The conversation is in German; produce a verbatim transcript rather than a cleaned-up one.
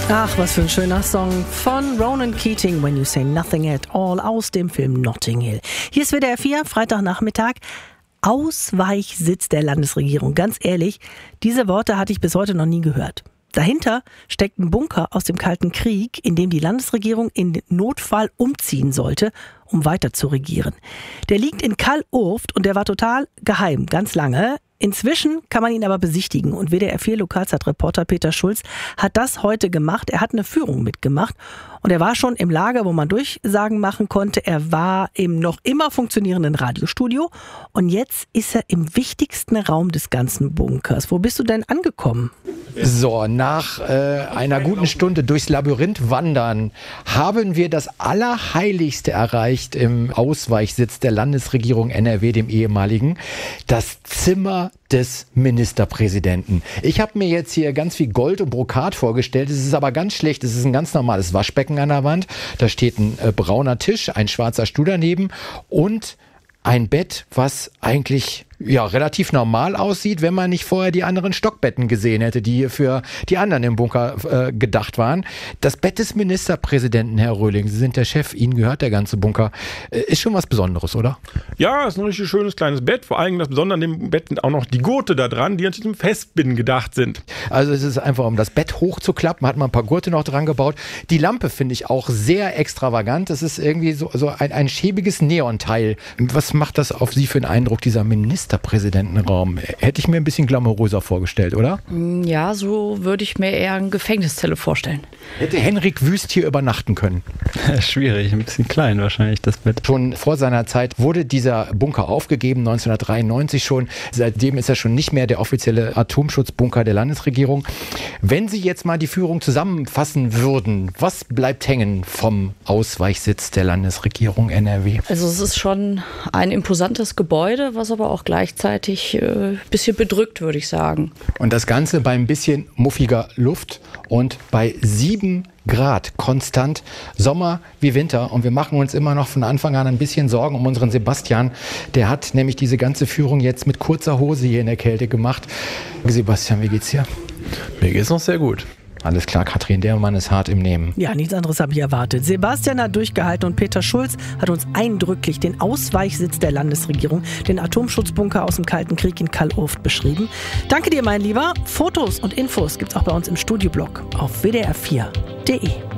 Ach, was für ein schöner Song von Ronan Keating, When You Say Nothing at All, aus dem Film Notting Hill. Hier ist W D R vier, Freitagnachmittag. Ausweichsitz der Landesregierung. Ganz ehrlich, diese Worte hatte ich bis heute noch nie gehört. Dahinter steckt ein Bunker aus dem Kalten Krieg, in dem die Landesregierung in Notfall umziehen sollte, um weiter zu regieren. Der liegt in Kall-Urft und der war total geheim, ganz lange. Inzwischen kann man ihn aber besichtigen und W D R vier Lokalzeitreporter Peter Schulz hat das heute gemacht. Er hat eine Führung mitgemacht und er war schon im Lager, wo man Durchsagen machen konnte. Er war im noch immer funktionierenden Radiostudio und jetzt ist er im wichtigsten Raum des ganzen Bunkers. Wo bist du denn angekommen? So, nach äh, einer guten Stunde durchs Labyrinth wandern haben wir das Allerheiligste erreicht im Ausweichsitz der Landesregierung N R W, dem ehemaligen, das Zimmer des Ministerpräsidenten. Ich habe mir jetzt hier ganz viel Gold und Brokat vorgestellt. Es ist aber ganz schlecht. Es ist ein ganz normales Waschbecken an der Wand. Da steht ein äh, brauner Tisch, ein schwarzer Stuhl daneben und ein Bett, was eigentlich ja relativ normal aussieht, wenn man nicht vorher die anderen Stockbetten gesehen hätte, die hier für die anderen im Bunker äh, gedacht waren. Das Bett des Ministerpräsidenten, Herr Röhling, Sie sind der Chef, Ihnen gehört der ganze Bunker. Äh, ist schon was Besonderes, oder? Ja, ist ein richtig schönes kleines Bett. Vor allem das Besondere an dem Bett sind auch noch die Gurte da dran, die natürlich zum Festbinden gedacht sind. Also es ist einfach, um das Bett hochzuklappen, hat man ein paar Gurte noch dran gebaut. Die Lampe finde ich auch sehr extravagant. Das ist irgendwie so, so ein, ein schäbiges Neonteil. Was macht das auf Sie für einen Eindruck, dieser Ministerpräsidentenraum? Hätte ich mir ein bisschen glamouröser vorgestellt, oder? Ja, so würde ich mir eher eine Gefängniszelle vorstellen. Hätte Henrik Wüst hier übernachten können? Schwierig, ein bisschen klein wahrscheinlich das Bett. Schon vor seiner Zeit wurde dieser Bunker aufgegeben, neunzehnhundertdreiundneunzig schon. Seitdem ist er schon nicht mehr der offizielle Atomschutzbunker der Landesregierung. Wenn Sie jetzt mal die Führung zusammenfassen würden, was bleibt hängen vom Ausweichsitz der Landesregierung N R W? Also es ist schon ein imposantes Gebäude, was aber auch gleichzeitig ein äh, bisschen bedrückt, würde ich sagen. Und das Ganze bei ein bisschen muffiger Luft und bei sieben Grad konstant, Sommer wie Winter. Und wir machen uns immer noch von Anfang an ein bisschen Sorgen um unseren Sebastian. Der hat nämlich diese ganze Führung jetzt mit kurzer Hose hier in der Kälte gemacht. Sebastian, wie geht's dir? Mir geht's noch sehr gut. Alles klar, Katrin, der Mann ist hart im Nehmen. Ja, nichts anderes habe ich erwartet. Sebastian hat durchgehalten und Peter Schulz hat uns eindrücklich den Ausweichsitz der Landesregierung, den Atomschutzbunker aus dem Kalten Krieg in Kall-Urft beschrieben. Danke dir, mein Lieber. Fotos und Infos gibt's auch bei uns im Studioblog auf w d r vier punkt d e.